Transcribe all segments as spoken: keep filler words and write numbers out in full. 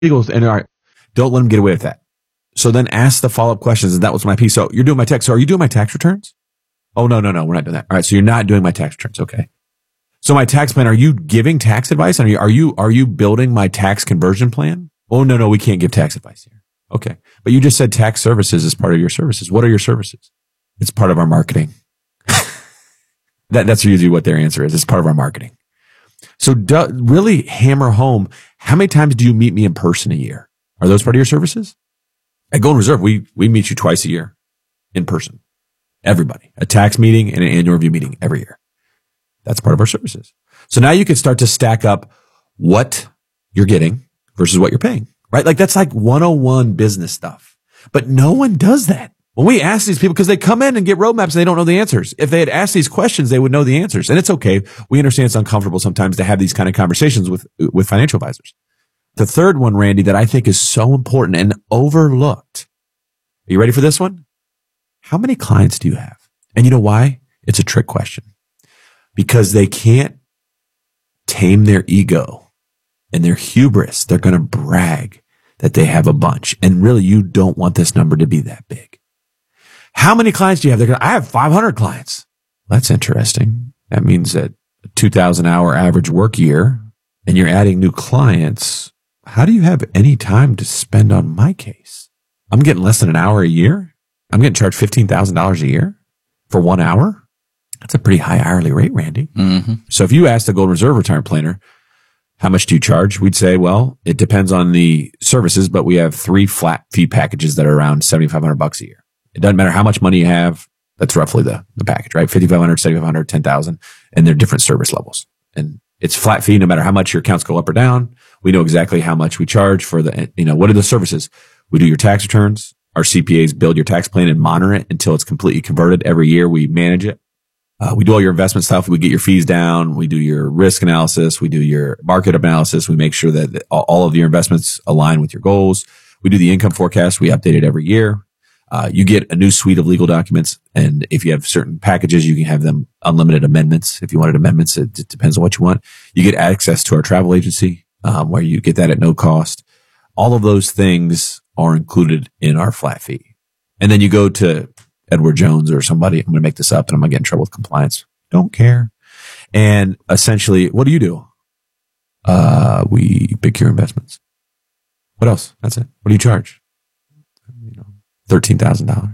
Eagles, and all right, don't let them get away with that. So then ask the follow-up questions, and that was my piece. So you're doing my tax. So are you doing my tax returns? Oh, no, no, no, we're not doing that. All right, so you're not doing my tax returns. Okay. So my tax plan, are you giving tax advice? Are you, are you, are you building my tax conversion plan? Oh, no, no, we can't give tax advice here. Okay. But you just said tax services is part of your services. What are your services? It's part of our marketing. that, that's usually what their answer is. It's part of our marketing. So do, really hammer home, how many times do you meet me in person a year? Are those part of your services? At Golden Reserve, we, we meet you twice a year in person. Everybody. A tax meeting and an annual review meeting every year. That's part of our services. So now you can start to stack up what you're getting versus what you're paying, right? Like that's like one oh one business stuff. But no one does that. When we ask these people, because they come in and get roadmaps and they don't know the answers. If they had asked these questions, they would know the answers. And it's okay. We understand it's uncomfortable sometimes to have these kind of conversations with, with financial advisors. The third one, Randy, that I think is so important and overlooked. Are you ready for this one? How many clients do you have? And you know why? It's a trick question. Because they can't tame their ego and their hubris. They're going to brag that they have a bunch. And really, you don't want this number to be that big. How many clients do you have? They're going, I have five hundred clients. That's interesting. That means that a two thousand hour average work year and you're adding new clients. How do you have any time to spend on my case? I'm getting less than an hour a year. I'm getting charged fifteen thousand dollars a year for one hour. That's a pretty high hourly rate, Randy. Mm-hmm. So if you ask the Golden Reserve retirement planner, how much do you charge? We'd say, well, it depends on the services, but we have three flat fee packages that are around seventy-five hundred bucks a year. It doesn't matter how much money you have. That's roughly the, the package, right? fifty-five hundred, seventy-five hundred, ten thousand, and they're different service levels. And it's flat fee no matter how much your accounts go up or down. We know exactly how much we charge for the, you know, what are the services? We do your tax returns. Our C P As build your tax plan and monitor it until it's completely converted. Every year we manage it. Uh, we do all your investment stuff. We get your fees down. We do your risk analysis. We do your market analysis. We make sure that all of your investments align with your goals. We do the income forecast. We update it every year. Uh, you get a new suite of legal documents. And if you have certain packages, you can have them unlimited amendments. If you wanted amendments, it, it depends on what you want. You get access to our travel agency, um, where you get that at no cost. All of those things are included in our flat fee. And then you go to Edward Jones or somebody, I'm going to make this up and I'm going to get in trouble with compliance. Don't care. And essentially, what do you do? Uh, we pick your investments. What else? That's it. What do you charge? You know, thirteen thousand dollars.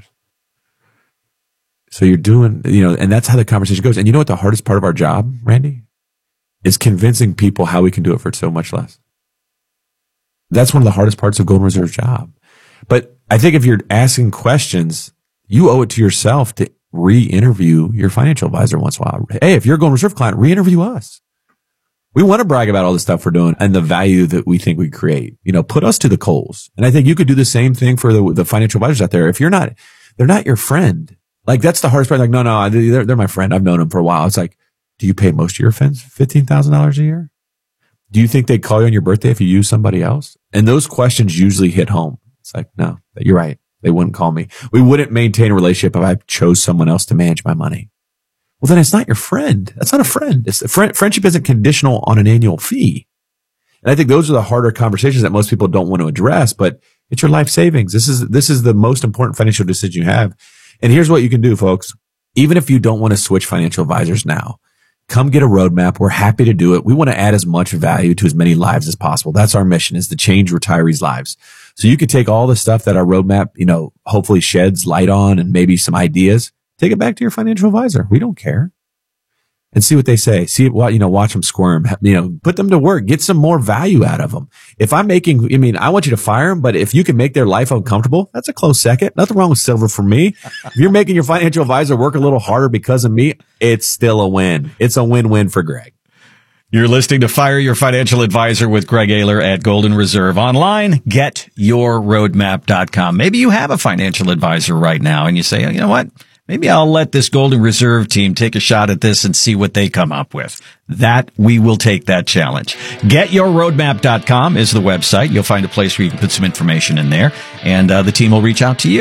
So you're doing, you know, and that's how the conversation goes. And you know what the hardest part of our job, Randy, is convincing people how we can do it for so much less. That's one of the hardest parts of Golden Reserve's job. But I think if you're asking questions, you owe it to yourself to re-interview your financial advisor once in a while. Hey, if you're a Golden Reserve client, re-interview us. We want to brag about all the stuff we're doing and the value that we think we create. You know, put us to the coals. And I think you could do the same thing for the, the financial advisors out there. If you're not, they're not your friend. Like, that's the hardest part. Like, no, no, they're, they're my friend. I've known them for a while. It's like, do you pay most of your friends fifteen thousand dollars a year? Do you think they'd call you on your birthday if you use somebody else? And those questions usually hit home. It's like, no, you're right. They wouldn't call me. We wouldn't maintain a relationship if I chose someone else to manage my money. Well, then it's not your friend. That's not a friend. It's a friend. Friendship isn't conditional on an annual fee. And I think those are the harder conversations that most people don't want to address, but it's your life savings. This is, this is the most important financial decision you have. And here's what you can do, folks. Even if you don't want to switch financial advisors now, come get a roadmap. We're happy to do it. We want to add as much value to as many lives as possible. That's our mission, is to change retirees' lives. So you could take all the stuff that our roadmap, you know, hopefully sheds light on and maybe some ideas, take it back to your financial advisor. We don't care. And see what they say. See what, you know, watch them squirm, you know, put them to work, get some more value out of them. If I'm making, I mean, I want you to fire them, but if you can make their life uncomfortable, that's a close second. Nothing wrong with silver for me. If you're making your financial advisor work a little harder because of me, it's still a win. It's a win-win for Greg. You're listening to Fire Your Financial Advisor with Greg Ayler at Golden Reserve. Online, get your roadmap dot com. Maybe you have a financial advisor right now and you say, oh, you know what? Maybe I'll let this Golden Reserve team take a shot at this and see what they come up with. That, we will take that challenge. get your roadmap dot com is the website. You'll find a place where you can put some information in there, and uh, the team will reach out to you.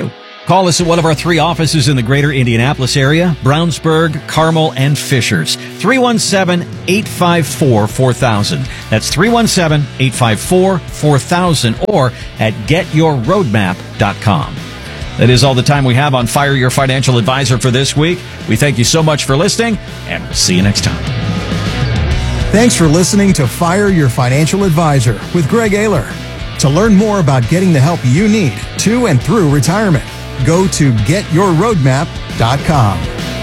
Call us at one of our three offices in the greater Indianapolis area, Brownsburg, Carmel, and Fishers. three one seven, eight five four, four thousand. That's three one seven, eight five four, four thousand or at get your roadmap dot com. That is all the time we have on Fire Your Financial Advisor for this week. We thank you so much for listening, and we'll see you next time. Thanks for listening to Fire Your Financial Advisor with Greg Ayler. To learn more about getting the help you need to and through retirement, go to get your roadmap dot com.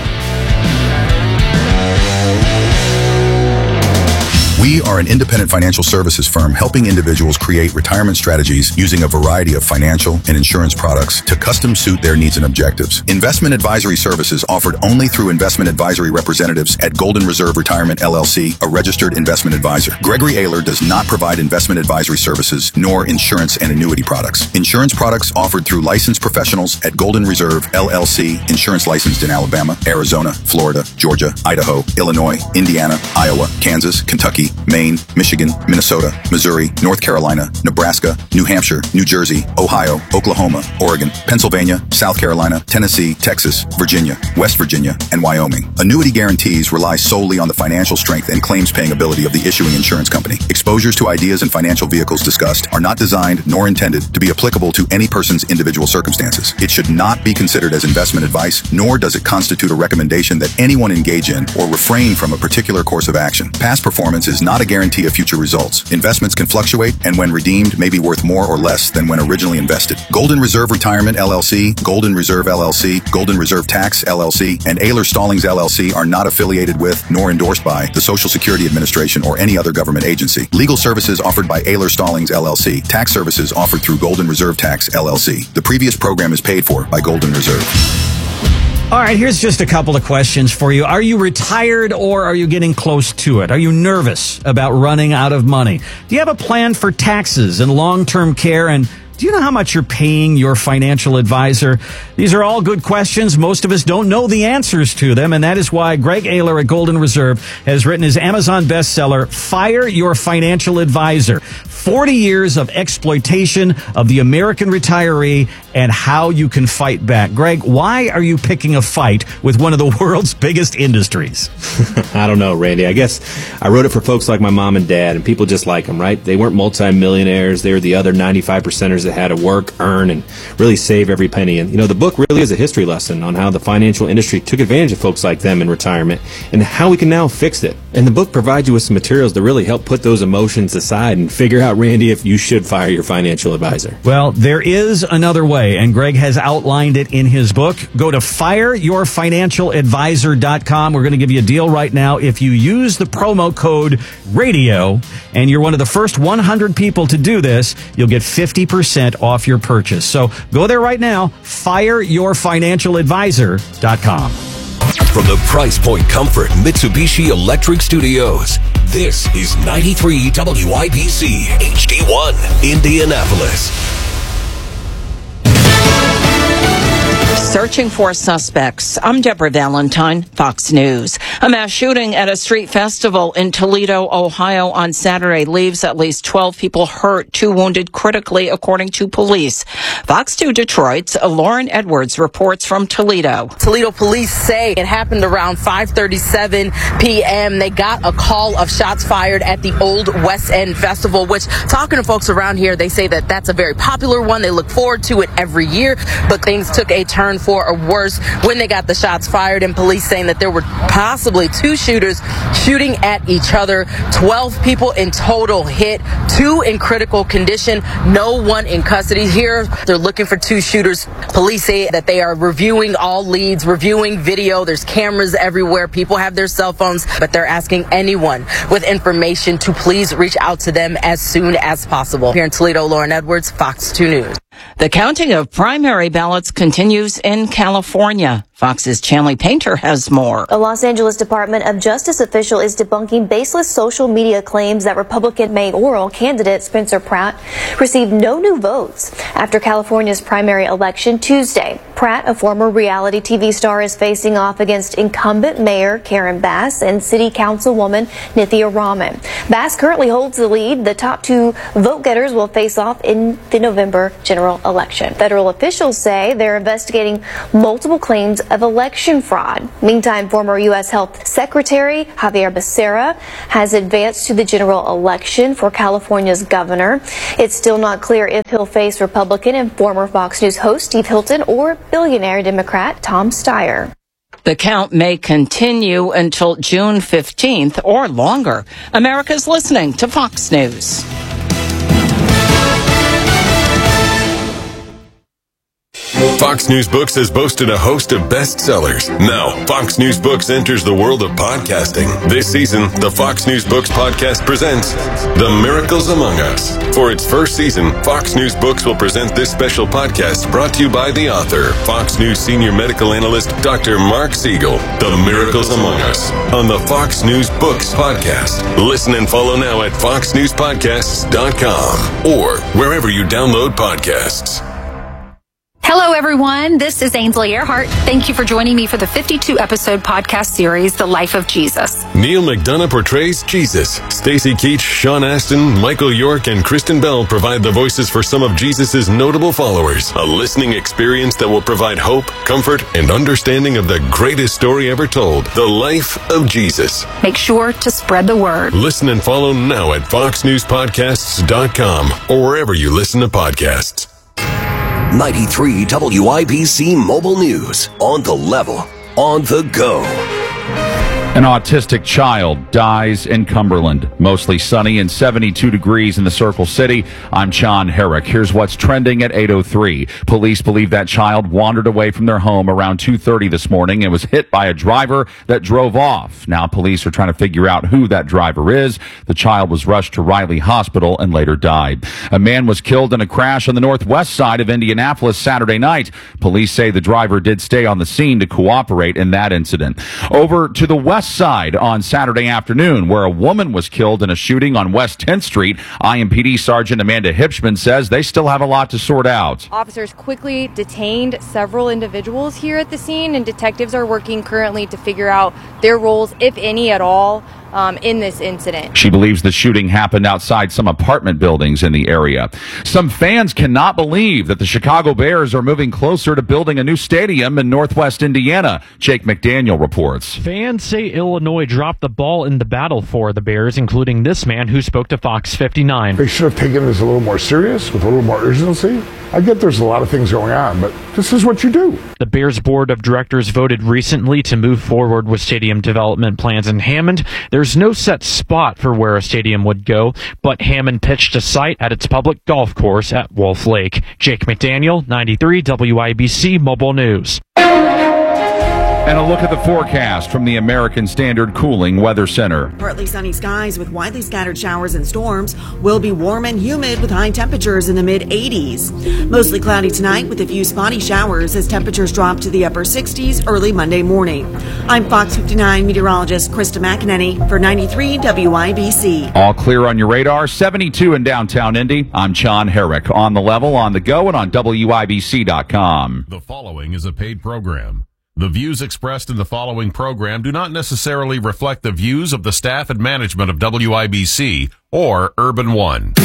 We are an independent financial services firm helping individuals create retirement strategies using a variety of financial and insurance products to custom suit their needs and objectives. Investment advisory services offered only through investment advisory representatives at Golden Reserve Retirement L L C, a registered investment advisor. Gregory Ayler does not provide investment advisory services nor insurance and annuity products. Insurance products offered through licensed professionals at Golden Reserve L L C, insurance licensed in Alabama, Arizona, Florida, Georgia, Idaho, Illinois, Indiana, Iowa, Kansas, Kentucky, Maine, Michigan, Minnesota, Missouri, North Carolina, Nebraska, New Hampshire, New Jersey, Ohio, Oklahoma, Oregon, Pennsylvania, South Carolina, Tennessee, Texas, Virginia, West Virginia, and Wyoming. Annuity guarantees rely solely on the financial strength and claims-paying ability of the issuing insurance company. Exposures to ideas and financial vehicles discussed are not designed nor intended to be applicable to any person's individual circumstances. It should not be considered as investment advice, nor does it constitute a recommendation that anyone engage in or refrain from a particular course of action. Past performance is not a guarantee of future results. Investments can fluctuate and when redeemed may be worth more or less than when originally invested. Golden Reserve Retirement L L C, Golden Reserve L L C, Golden Reserve Tax L L C, and Ayler Stallings L L C are not affiliated with nor endorsed by the Social Security Administration or any other government agency. Legal services offered by Ayler Stallings L L C. Tax services offered through Golden Reserve Tax L L C. The previous program is paid for by Golden Reserve. All right, here's just a couple of questions for you. Are you retired or are you getting close to it? Are you nervous about running out of money? Do you have a plan for taxes and long-term care? And do you know how much you're paying your financial advisor? These are all good questions. Most of us don't know the answers to them, and that is why Greg Ayler at Golden Reserve has written his Amazon bestseller, Fire Your Financial Advisor. forty years of exploitation of the American retiree and how you can fight back. Greg, why are you picking a fight with one of the world's biggest industries? I don't know, Randy. I guess I wrote it for folks like my mom and dad, and people just like them, right? They weren't multimillionaires. They were the other ninety-five percenters that had to work, earn, and really save every penny. And, you know, the book really is a history lesson on how the financial industry took advantage of folks like them in retirement and how we can now fix it. And the book provides you with some materials to really help put those emotions aside and figure out, Randy, if you should fire your financial advisor. Well, there is another way, and Greg has outlined it in his book. Go to fire your financial advisor dot com. We're going to give you a deal right now. If you use the promo code RADIO, and you're one of the first one hundred people to do this, you'll get fifty percent off your purchase. So go there right now, fire your financial advisor dot com. From the Price Point Comfort Mitsubishi Electric Studios, this is ninety-three W I B C H D one, Indianapolis. Searching for suspects. I'm Deborah Valentine, Fox News. A mass shooting at a street festival in Toledo, Ohio on Saturday leaves at least twelve people hurt, two wounded critically, according to police. Fox two Detroit's Lauren Edwards reports from Toledo. Toledo police say it happened around five thirty-seven p.m. They got a call of shots fired at the Old West End Festival, which, talking to folks around here, they say that that's a very popular one. They look forward to it every year, but things took a turn for a worse when they got the shots fired, and police saying that there were possibly two shooters shooting at each other. twelve people in total hit, two in critical condition, no one in custody. Here, they're looking for two shooters. Police say that they are reviewing all leads, reviewing video. There's cameras everywhere. People have their cell phones, but they're asking anyone with information to please reach out to them as soon as possible. Here in Toledo, Lauren Edwards, Fox two News. The counting of primary ballots continues in California. Fox's Chanley Painter has more. A Los Angeles Department of Justice official is debunking baseless social media claims that Republican mayoral candidate Spencer Pratt received no new votes after California's primary election Tuesday. Pratt, a former reality T V star, is facing off against incumbent Mayor Karen Bass and City Councilwoman Nithya Raman. Bass currently holds the lead. The top two vote-getters will face off in the November general election. Federal officials say they're investigating multiple claims of election fraud. Meantime, former U S Health Secretary Javier Becerra has advanced to the general election for California's governor. It's still not clear if he'll face Republican and former Fox News host Steve Hilton or billionaire Democrat Tom Steyer. The count may continue until June fifteenth or longer. America's listening to Fox News. Fox News Books has boasted a host of bestsellers. Now, Fox News Books enters the world of podcasting. This season, the Fox News Books podcast presents The Miracles Among Us. For its first season, Fox News Books will present this special podcast brought to you by the author, Fox News senior medical analyst, Doctor Mark Siegel. The Miracles Among Us on the Fox News Books podcast. Listen and follow now at fox news podcasts dot com or wherever you download podcasts. Hello, everyone. This is Ainsley Earhart. Thank you for joining me for the fifty-two episode podcast series, The Life of Jesus. Neil McDonough portrays Jesus. Stacey Keach, Sean Astin, Michael York, and Kristen Bell provide the voices for some of Jesus' notable followers. A listening experience that will provide hope, comfort, and understanding of the greatest story ever told, The Life of Jesus. Make sure to spread the word. Listen and follow now at fox news podcasts dot com or wherever you listen to podcasts. ninety-three W I B C Mobile News. On the level. On the go. An autistic child dies in Cumberland. Mostly sunny and seventy-two degrees in the Circle City. I'm John Herrick. Here's what's trending at eight oh three. Police believe that child wandered away from their home around two thirty this morning and was hit by a driver that drove off. Now police are trying to figure out who that driver is. The child was rushed to Riley Hospital and later died. A man was killed in a crash on the northwest side of Indianapolis Saturday night. Police say the driver did stay on the scene to cooperate in that incident. Over to the west side on Saturday afternoon, where a woman was killed in a shooting on West tenth Street. I M P D Sergeant Amanda Hipschman says they still have a lot to sort out. Officers quickly detained several individuals here at the scene, and detectives are working currently to figure out their roles, if any at all, Um, in this incident. She believes the shooting happened outside some apartment buildings in the area. Some fans cannot believe that the Chicago Bears are moving closer to building a new stadium in Northwest Indiana. Jake McDaniel reports. Fans say Illinois dropped the ball in the battle for the Bears, including this man who spoke to Fox fifty-nine. They should have taken this a little more serious, with a little more urgency. I get there's a lot of things going on, but this is what you do. The Bears board of directors voted recently to move forward with stadium development plans in Hammond. There's no set spot for where a stadium would go, but Hammond pitched a site at its public golf course at Wolf Lake. Jake McDaniel, ninety-three W I B C Mobile News. And a look at the forecast from the American Standard Cooling Weather Center. Partly sunny skies with widely scattered showers and storms. Will be warm and humid with high temperatures in the mid eighties. Mostly cloudy tonight with a few spotty showers as temperatures drop to the upper sixties early Monday morning. I'm Fox fifty-nine meteorologist Krista McEnany for ninety-three W I B C. All clear on your radar. seventy-two in downtown Indy. I'm John Herrick. On the level, on the go, and on W I B C dot com. The following is a paid program. The views expressed in the following program do not necessarily reflect the views of the staff and management of W I B C or Urban One.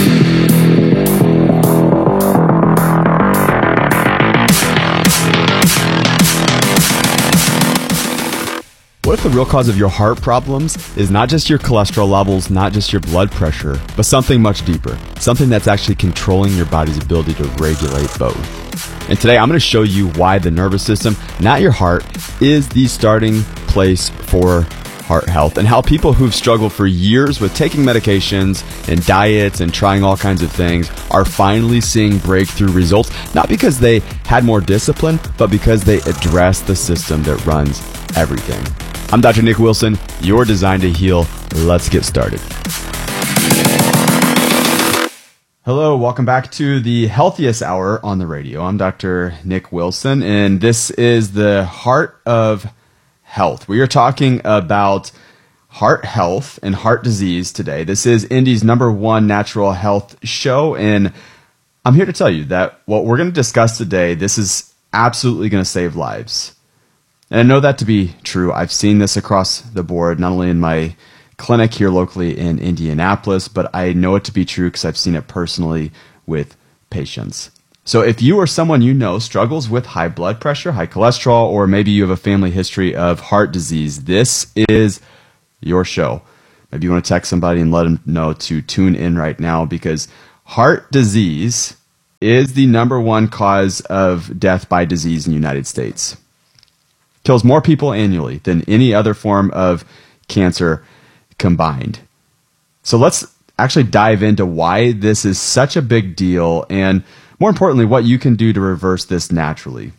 What if the real cause of your heart problems is not just your cholesterol levels, not just your blood pressure, but something much deeper, something that's actually controlling your body's ability to regulate both? And today I'm going to show you why the nervous system, not your heart, is the starting place for heart health, and how people who've struggled for years with taking medications and diets and trying all kinds of things are finally seeing breakthrough results, not because they had more discipline, but because they addressed the system that runs everything. I'm Doctor Nick Wilson. You're designed to heal. Let's get started. Hello, welcome back to the Healthiest Hour on the radio. I'm Doctor Nick Wilson, and this is the Heart of Health. We are talking about heart health and heart disease today. This is Indy's number one natural health show, and I'm here to tell you that what we're going to discuss today, this is absolutely going to save lives. And I know that to be true. I've seen this across the board, not only in my clinic here locally in Indianapolis, but I know it to be true because I've seen it personally with patients. So if you or someone you know struggles with high blood pressure, high cholesterol, or maybe you have a family history of heart disease, this is your show. Maybe you want to text somebody and let them know to tune in right now, because heart disease is the number one cause of death by disease in the United States. Kills more people annually than any other form of cancer combined. So let's actually dive into why this is such a big deal, and more importantly, what you can do to reverse this naturally.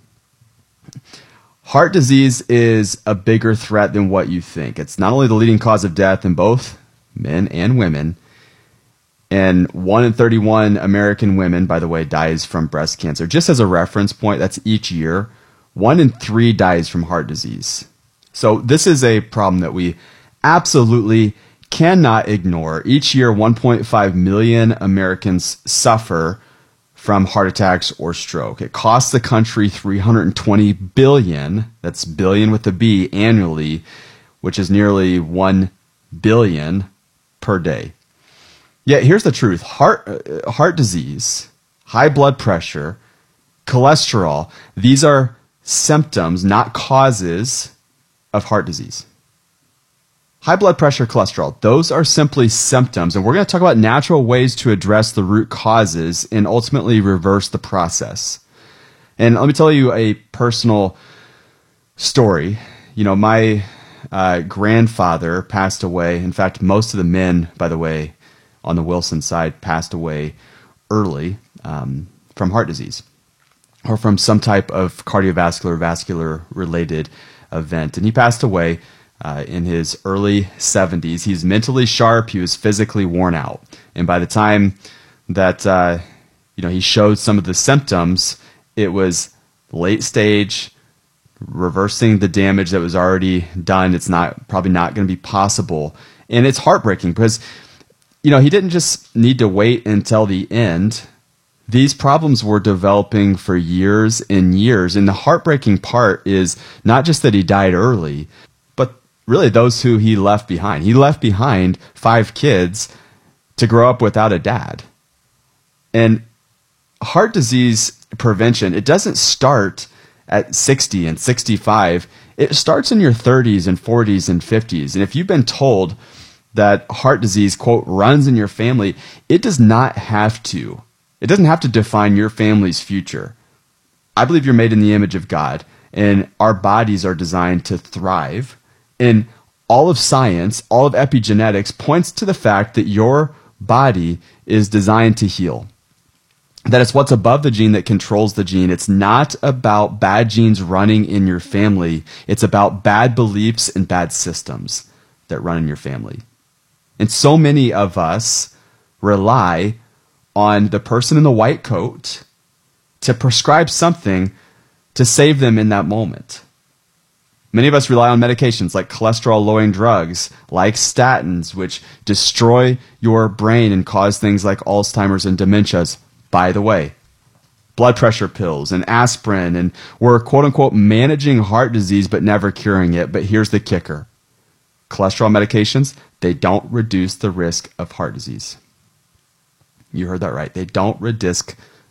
Heart disease is a bigger threat than what you think. It's not only the leading cause of death in both men and women, and one in thirty-one American women, by the way, dies from breast cancer. Just as a reference point, that's each year. One in three dies from heart disease. So this is a problem that we absolutely cannot ignore. Each year, one point five million Americans suffer from heart attacks or stroke. It costs the country three hundred twenty billion dollars, that's billion with a B, annually, which is nearly one billion dollars per day. Yet here's the truth. Heart, uh, heart disease, high blood pressure, cholesterol, these are symptoms, not causes of heart disease. High blood pressure, cholesterol, those are simply symptoms, and we're going to talk about natural ways to address the root causes and ultimately reverse the process. And let me tell you a personal story. You know, my uh, grandfather passed away. In fact, most of the men, by the way, on the Wilson side passed away early um, from heart disease or from some type of cardiovascular, vascular related event. And he passed away Uh, in his early seventies. He's mentally sharp. He was physically worn out. And by the time that uh, you know he showed some of the symptoms, it was late stage, reversing the damage that was already done. It's not probably not going to be possible. And it's heartbreaking because you know he didn't just need to wait until the end. These problems were developing for years and years. And the heartbreaking part is not just that he died early, really those who he left behind. He left behind five kids to grow up without a dad. And heart disease prevention, it doesn't start at sixty and sixty-five. It starts in your thirties and forties and fifties. And if you've been told that heart disease, quote, runs in your family, it does not have to. It doesn't have to define your family's future. I believe you're made in the image of God, and our bodies are designed to thrive. And all of science, all of epigenetics points to the fact that your body is designed to heal. That it's what's above the gene that controls the gene. It's not about bad genes running in your family. It's about bad beliefs and bad systems that run in your family. And so many of us rely on the person in the white coat to prescribe something to save them in that moment. Many of us rely on medications like cholesterol-lowering drugs, like statins, which destroy your brain and cause things like Alzheimer's and dementias. By the way, blood pressure pills and aspirin, and we're quote-unquote managing heart disease but never curing it. But here's the kicker. Cholesterol medications, they don't reduce the risk of heart disease. You heard that right. They don't reduce,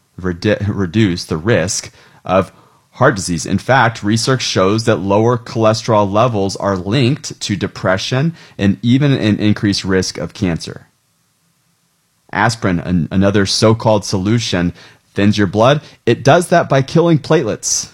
reduce the risk of heart disease. In fact, research shows that lower cholesterol levels are linked to depression and even an increased risk of cancer. Aspirin, an, another so-called solution, thins your blood. It does that by killing platelets.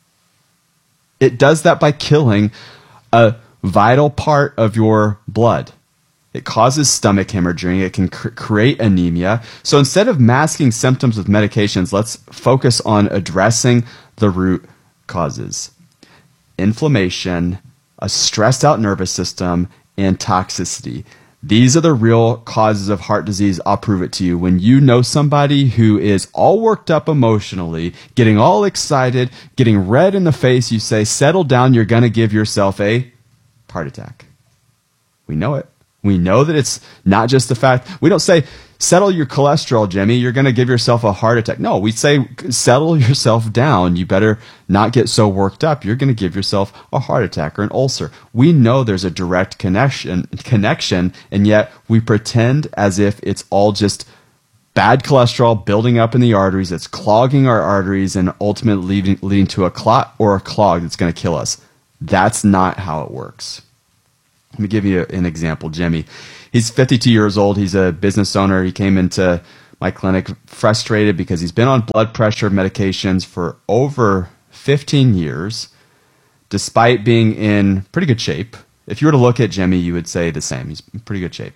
It does that by killing a vital part of your blood. It causes stomach hemorrhaging. It can cr- create anemia. So instead of masking symptoms with medications, let's focus on addressing the root causes. Inflammation, a stressed out nervous system, and toxicity. These are the real causes of heart disease. I'll prove it to you. When you know somebody who is all worked up emotionally, getting all excited, getting red in the face, you say, settle down, you're going to give yourself a heart attack. We know it. We know that it's not just the fact. We don't say, settle your cholesterol, Jimmy, you're going to give yourself a heart attack. No, we say, settle yourself down. You better not get so worked up. You're going to give yourself a heart attack or an ulcer. We know there's a direct connection, connection, and yet we pretend as if it's all just bad cholesterol building up in the arteries. It's clogging our arteries and ultimately leading, leading to a clot or a clog that's going to kill us. That's not how it works. Let me give you an example. Jimmy, he's fifty-two years old. He's a business owner. He came into my clinic frustrated because he's been on blood pressure medications for over fifteen years, despite being in pretty good shape. If you were to look at Jimmy, you would say the same. He's in pretty good shape.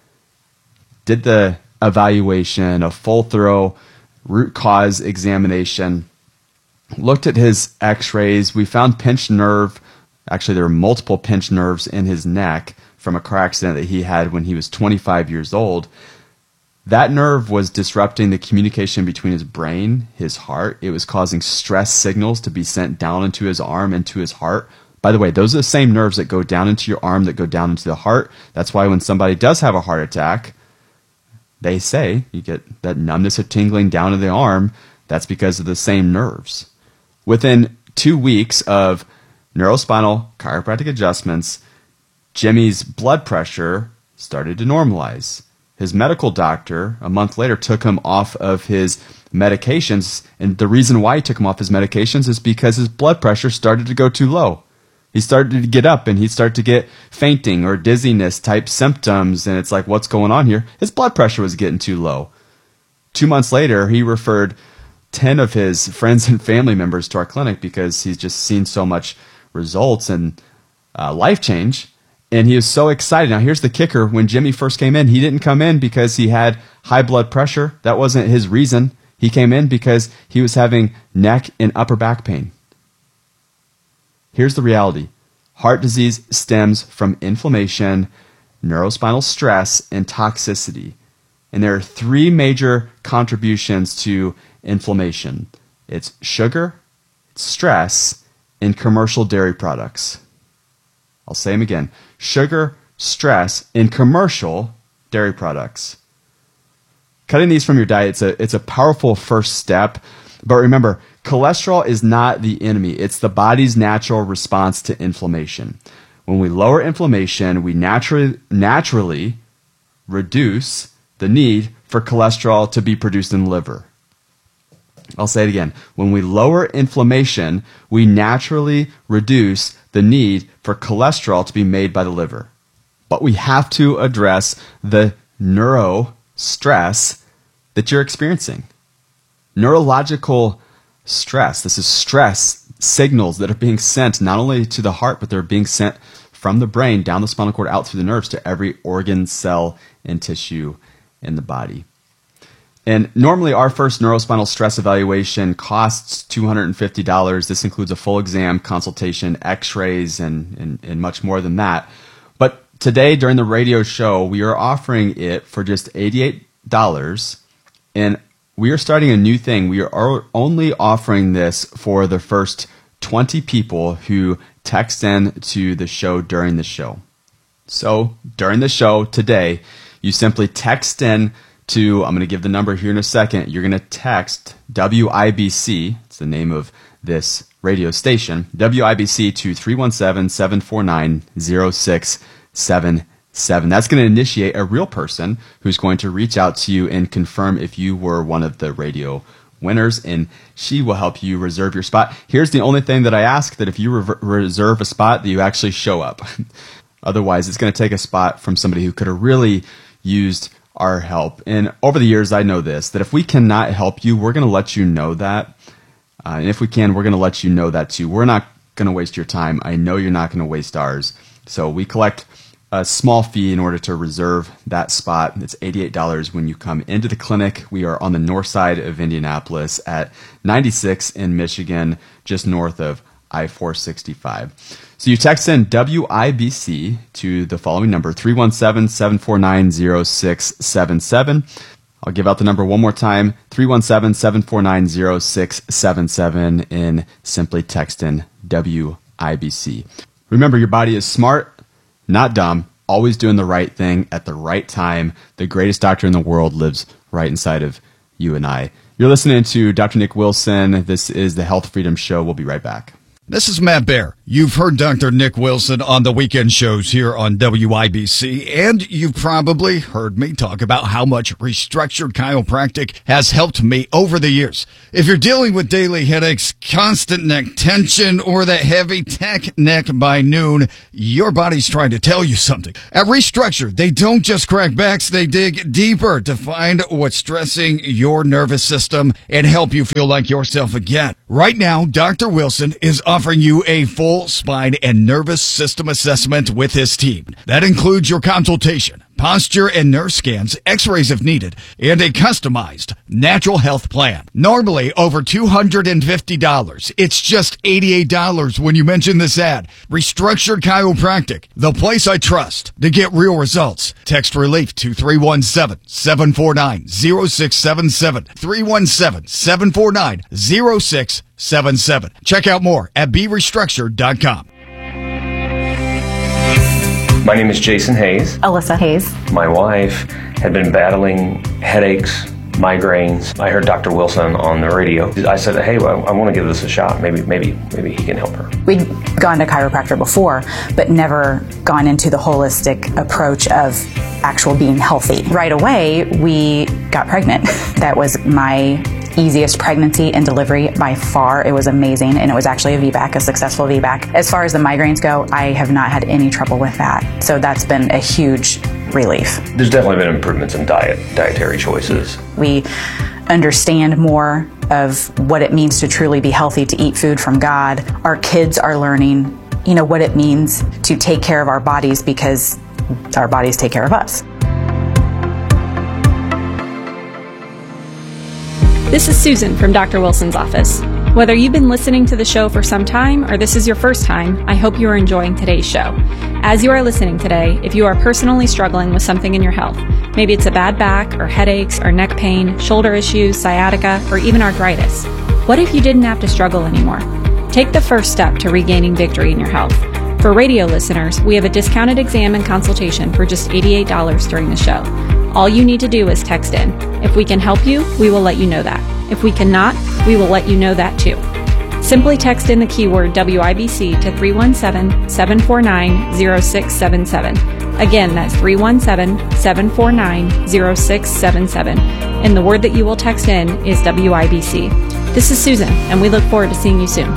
Did the evaluation, a full thorough root cause examination, looked at his x-rays. We found pinched nerve. Actually, there were multiple pinched nerves in his neck from a car accident that he had when he was twenty-five years old. That nerve was disrupting the communication between his brain, his heart. It was causing stress signals to be sent down into his arm, into his heart. By the way, those are the same nerves that go down into your arm that go down into the heart. That's why when somebody does have a heart attack, they say you get that numbness or tingling down in the arm. That's because of the same nerves. Within two weeks of neurospinal chiropractic adjustments, Jimmy's blood pressure started to normalize. His medical doctor, a month later, took him off of his medications. And the reason why he took him off his medications is because his blood pressure started to go too low. He started to get up and he'd start to get fainting or dizziness type symptoms. And it's like, what's going on here? His blood pressure was getting too low. Two months later, he referred ten of his friends and family members to our clinic because he's just seen so much results and uh, life change. And he was so excited. Now, here's the kicker. When Jimmy first came in, he didn't come in because he had high blood pressure. That wasn't his reason. He came in because he was having neck and upper back pain. Here's the reality. Heart disease stems from inflammation, neurospinal stress, and toxicity. And there are three major contributions to inflammation. It's sugar, it's stress, and commercial dairy products. I'll say them again. Sugar, stress, and commercial dairy products. Cutting these from your diet, it's a, it's a powerful first step. But remember, cholesterol is not the enemy. It's the body's natural response to inflammation. When we lower inflammation, we naturally, naturally reduce the need for cholesterol to be produced in the liver. I'll say it again. When we lower inflammation, we naturally reduce the need for cholesterol to be made by the liver. But we have to address the neuro stress that you're experiencing. Neurological stress. This is stress signals that are being sent not only to the heart, but they're being sent from the brain down the spinal cord out through the nerves to every organ, cell, and tissue in the body. And normally our first neurospinal stress evaluation costs two hundred fifty dollars. This includes a full exam, consultation, x-rays, and, and, and much more than that. But today during the radio show, we are offering it for just eighty-eight dollars. And we are starting a new thing. We are only offering this for the first twenty people who text in to the show during the show. So during the show today, you simply text in to, I'm going to give the number here in a second. You're going to text W I B C, it's the name of this radio station, W I B C to three one seven, seven four nine, zero six seven seven. That's going to initiate a real person who's going to reach out to you and confirm if you were one of the radio winners, and she will help you reserve your spot. Here's the only thing that I ask, that if you re- reserve a spot, that you actually show up. Otherwise, it's going to take a spot from somebody who could have really used our help. And over the years, I know this, that if we cannot help you, we're going to let you know that. Uh, and if we can, we're going to let you know that too. We're not going to waste your time. I know you're not going to waste ours. So we collect a small fee in order to reserve that spot. It's eighty-eight dollars when you come into the clinic. We are on the north side of Indianapolis at ninety-six in Michigan, just north of I four sixty-five. So you text in W I B C to the following number, three one seven, seven four nine, zero six seven seven. I'll give out the number one more time, three one seven, seven four nine, zero six seven seven, and simply text in W I B C. Remember, your body is smart, not dumb, always doing the right thing at the right time. The greatest doctor in the world lives right inside of you and I. You're listening to Doctor Nick Wilson. This is the Health Freedom Show. We'll be right back. This is Matt Baer. You've heard Doctor Nick Wilson on the weekend shows here on W I B C, and you've probably heard me talk about how much Restructured Chiropractic has helped me over the years. If you're dealing with daily headaches, constant neck tension, or that heavy tech neck by noon, your body's trying to tell you something. At Restructured, they don't just crack backs, they dig deeper to find what's stressing your nervous system and help you feel like yourself again. Right now, Doctor Wilson is offering you a full spine and nervous system assessment with his team. That includes your consultation, posture and nerve scans, x-rays if needed, and a customized natural health plan. Normally over two hundred fifty dollars. It's just eighty-eight dollars when you mention this ad. Restructured Chiropractic, the place I trust to get real results. Text RELIEF to three one seven, seven four nine, zero six seven seven, three one seven, seven four nine, zero six seven seven. Check out more at be restructured dot com. My name is Jason Hayes. Alyssa Hayes. My wife had been battling headaches, migraines. I heard Doctor Wilson on the radio. I said, hey, well, I want to give this a shot. Maybe, maybe, maybe he can help her. We'd gone to chiropractor before, but never gone into the holistic approach of actual being healthy. Right away, we got pregnant. That was my easiest pregnancy and delivery by far. It was amazing, and it was actually a V BAC, a successful V BAC. As far as the migraines go, I have not had any trouble with that. So that's been a huge relief. There's definitely been improvements in diet, dietary choices. We understand more of what it means to truly be healthy, to eat food from God. Our kids are learning, you know, what it means to take care of our bodies because our bodies take care of us. This is Susan from Doctor Wilson's office. Whether you've been listening to the show for some time or this is your first time, I hope you are enjoying today's show. As you are listening today, if you are personally struggling with something in your health, maybe it's a bad back or headaches or neck pain, shoulder issues, sciatica, or even arthritis, what if you didn't have to struggle anymore? Take the first step to regaining victory in your health. For radio listeners, we have a discounted exam and consultation for just eighty-eight dollars during the show. All you need to do is text in. If we can help you, we will let you know that. If we cannot, we will let you know that too. Simply text in the keyword W I B C to three one seven, seven four nine, zero six seven seven. Again, that's three one seven, seven four nine, zero six seven seven. And the word that you will text in is W I B C. This is Susan, and we look forward to seeing you soon.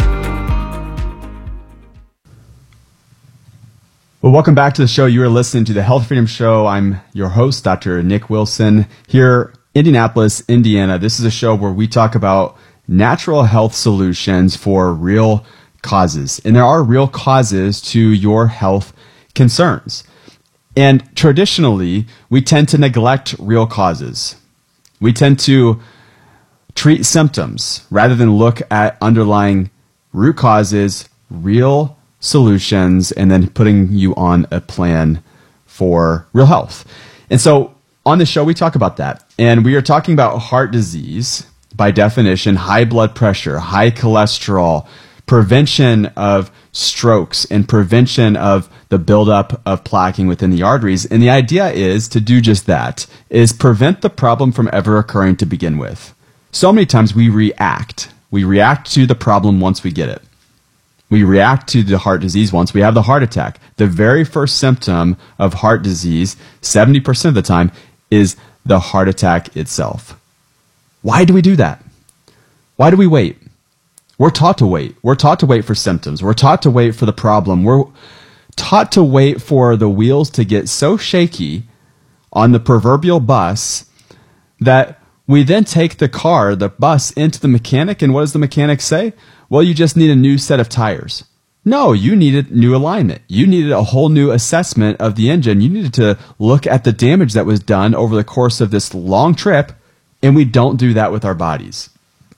Well, welcome back to the show. You are listening to the Health Freedom Show. I'm your host, Doctor Nick Wilson, here in Indianapolis, Indiana. This is a show where we talk about natural health solutions for real causes. And there are real causes to your health concerns. And traditionally, we tend to neglect real causes. We tend to treat symptoms rather than look at underlying root causes, real solutions, and then putting you on a plan for real health. And so on the show, we talk about that. And we are talking about heart disease, by definition, high blood pressure, high cholesterol, prevention of strokes, and prevention of the buildup of plaquing within the arteries. And the idea is to do just that, is prevent the problem from ever occurring to begin with. So many times we react. We react to the problem once we get it. We react to the heart disease once we have the heart attack. The very first symptom of heart disease, seventy percent of the time, is the heart attack itself. Why do we do that? Why do we wait? We're taught to wait. We're taught to wait for symptoms. We're taught to wait for the problem. We're taught to wait for the wheels to get so shaky on the proverbial bus that we then take the car, the bus, into the mechanic, and what does the mechanic say? Well, you just need a new set of tires. No, you needed new alignment. You needed a whole new assessment of the engine. You needed to look at the damage that was done over the course of this long trip, and we don't do that with our bodies.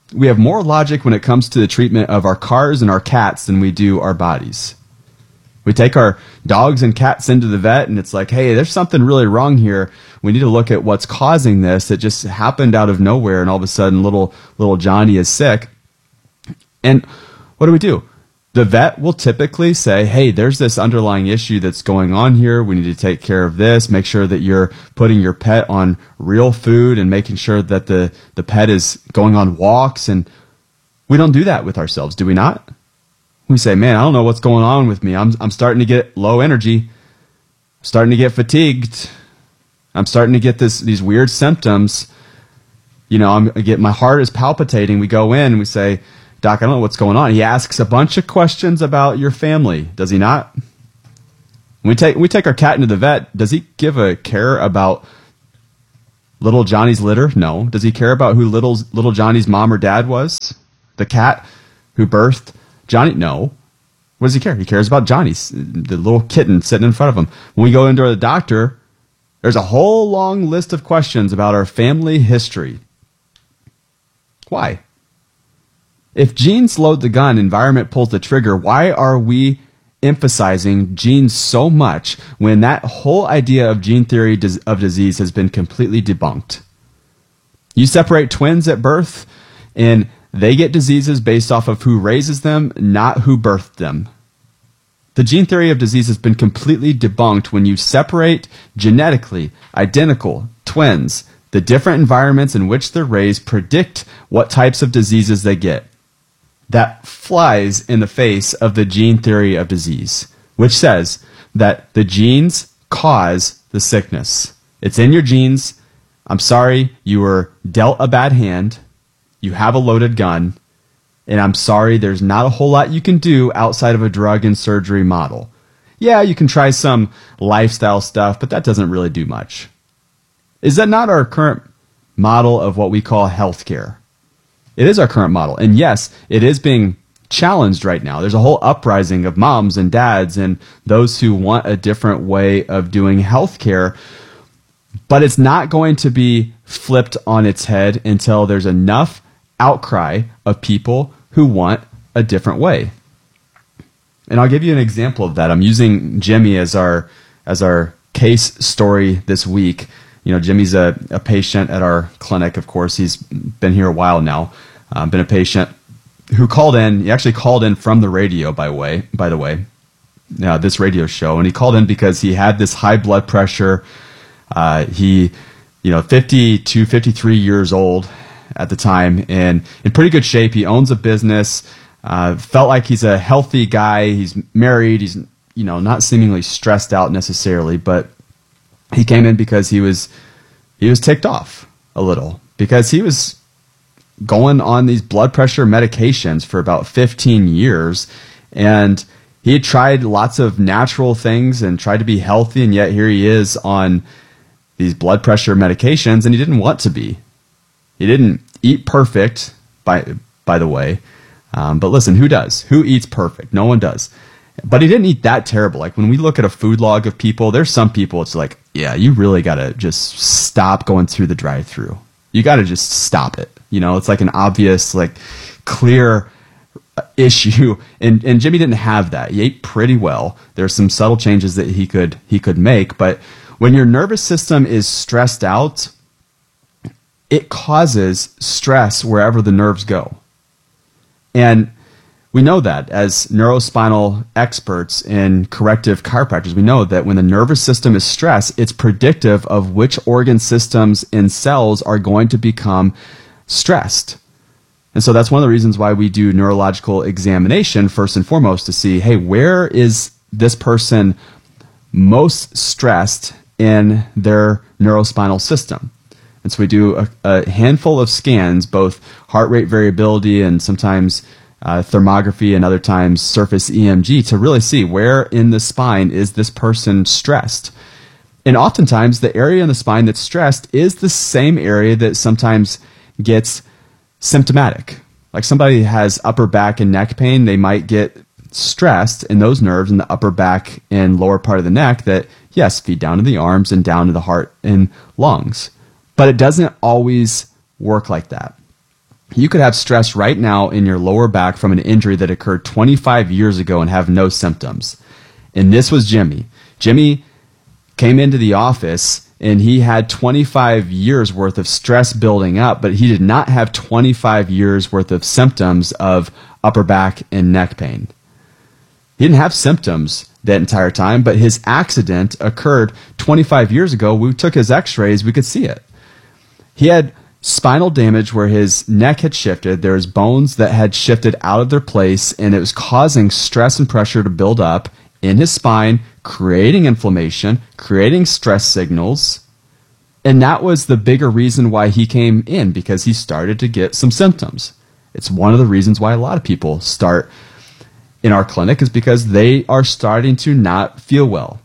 we have more logic when it comes to the treatment of our cars and our cats than we do our bodies. We take our dogs and cats into the vet and it's like, hey, there's something really wrong here. We need to look at what's causing this. It just happened out of nowhere and all of a sudden little little Johnny is sick. And what do we do? The vet will typically say, hey, there's this underlying issue that's going on here. We need to take care of this. Make sure that you're putting your pet on real food and making sure that the, the pet is going on walks. And we don't do that with ourselves, do we not? We say, man, I don't know what's going on with me. I'm I'm starting to get low energy. I'm starting to get fatigued. I'm starting to get this these weird symptoms. You know, I'm I get my heart is palpitating. We go in and we say, Doc, I don't know what's going on. He asks a bunch of questions about your family, does he not? When we take we take our cat into the vet, does he give a care about little Johnny's litter? No. Does he care about who little little Johnny's mom or dad was? The cat who birthed Johnny? No. What does he care? He cares about Johnny's, the little kitten sitting in front of him. When we go into the doctor, there's a whole long list of questions about our family history. Why? If genes load the gun, environment pulls the trigger, why are we emphasizing genes so much when that whole idea of gene theory of disease has been completely debunked? You separate twins at birth and they get diseases based off of who raises them, not who birthed them. The gene theory of disease has been completely debunked when you separate genetically identical twins. The different environments in which they're raised predict what types of diseases they get. That flies in the face of the gene theory of disease, which says that the genes cause the sickness. It's in your genes. I'm sorry, you were dealt a bad hand. You have a loaded gun, and I'm sorry, there's not a whole lot you can do outside of a drug and surgery model. Yeah, you can try some lifestyle stuff, but that doesn't really do much. Is that not our current model of what we call healthcare? It is our current model, and yes, it is being challenged right now. There's a whole uprising of moms and dads and those who want a different way of doing healthcare. But it's not going to be flipped on its head until there's enough outcry of people who want a different way. And I'll give you an example of that. I'm using Jimmy as our as our case story this week. You know, Jimmy's a, a patient at our clinic, of course. He's been here a while now. Uh, been a patient who called in. He actually called in from the radio, by way, by the way, uh, this radio show. And he called in because he had this high blood pressure. Uh, he, you know, fifty-two, fifty-three years old at the time and in pretty good shape. He owns a business, uh, felt like he's a healthy guy. He's married. He's, you know, not seemingly stressed out necessarily, but he came in because he was, he was ticked off a little because he was going on these blood pressure medications for about fifteen years. And he had tried lots of natural things and tried to be healthy. And yet here he is on these blood pressure medications and he didn't want to be. He didn't eat perfect, by by the way. Um, but listen, who does? Who eats perfect? No one does. But he didn't eat that terrible. Like when we look at a food log of people, there's some people it's like, yeah, you really got to just stop going through the drive-through. You got to just stop it. You know, it's like an obvious, like clear issue. And and Jimmy didn't have that. He ate pretty well. There's some subtle changes that he could he could make. But when your nervous system is stressed out, it causes stress wherever the nerves go. And we know that as neurospinal experts and corrective chiropractors, we know that when the nervous system is stressed, it's predictive of which organ systems and cells are going to become stressed. And so that's one of the reasons why we do neurological examination first and foremost to see, hey, where is this person most stressed in their neurospinal system? And so we do a, a handful of scans, both heart rate variability and sometimes uh, thermography and other times surface E M G to really see where in the spine is this person stressed. And oftentimes the area in the spine that's stressed is the same area that sometimes gets symptomatic. Like somebody has upper back and neck pain, they might get stressed in those nerves in the upper back and lower part of the neck that, yes, feed down to the arms and down to the heart and lungs. But it doesn't always work like that. You could have stress right now in your lower back from an injury that occurred twenty-five years ago and have no symptoms. And this was Jimmy. Jimmy came into the office and he had twenty-five years worth of stress building up, but he did not have twenty-five years worth of symptoms of upper back and neck pain. He didn't have symptoms that entire time, but his accident occurred twenty-five years ago. We took his x-rays, we could see it. He had spinal damage where his neck had shifted. There was bones that had shifted out of their place, and it was causing stress and pressure to build up in his spine, creating inflammation, creating stress signals. And that was the bigger reason why he came in, because he started to get some symptoms. It's one of the reasons why a lot of people start in our clinic, is because they are starting to not feel well.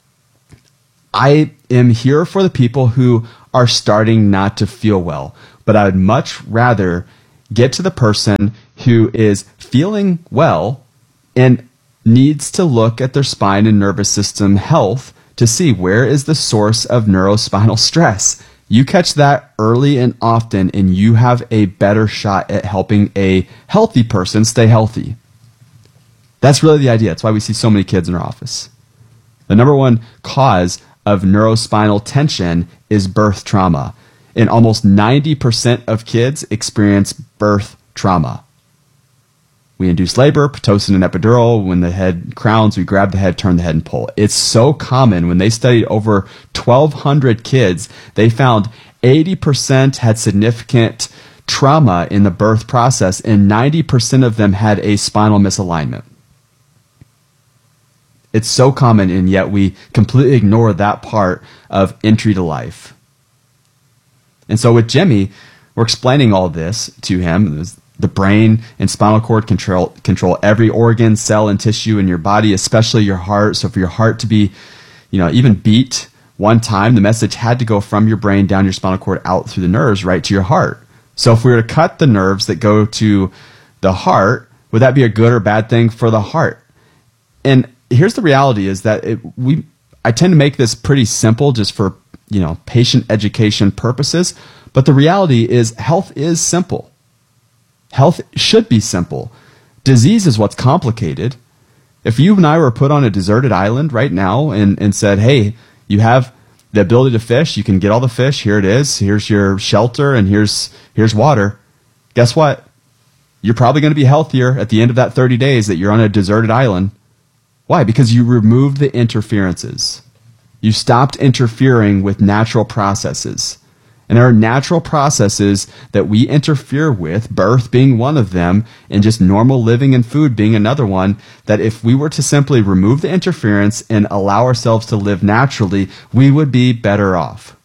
I am here for the people who are starting not to feel well, but I would much rather get to the person who is feeling well and needs to look at their spine and nervous system health to see where is the source of neurospinal stress. You catch that early and often, and you have a better shot at helping a healthy person stay healthy. That's really the idea. That's why we see so many kids in our office. The number one cause of neurospinal tension is birth trauma. And almost ninety percent of kids experience birth trauma. We induce labor, Pitocin and epidural. When the head crowns, we grab the head, turn the head, and pull. It's so common. When they studied over twelve hundred kids, they found eighty percent had significant trauma in the birth process, and ninety percent of them had a spinal misalignment. It's so common, and yet we completely ignore that part of entry to life. And so with Jimmy, we're explaining all this to him. The brain and spinal cord control control every organ, cell, and tissue in your body, especially your heart. So for your heart to be, you know, even beat one time, the message had to go from your brain down your spinal cord out through the nerves right to your heart. So if we were to cut the nerves that go to the heart, would that be a good or bad thing for the heart? And here's the reality is that it, we I tend to make this pretty simple just for, you know, patient education purposes, but the reality is health is simple. Health should be simple. Disease is what's complicated. If you and I were put on a deserted island right now and, and said, hey, you have the ability to fish, you can get all the fish, here it is, here's your shelter, and here's here's water. Guess what? You're probably going to be healthier at the end of that thirty days that you're on a deserted island. Why? Because you removed the interferences. You stopped interfering with natural processes. And there are natural processes that we interfere with, birth being one of them, and just normal living and food being another one, that if we were to simply remove the interference and allow ourselves to live naturally, we would be better off.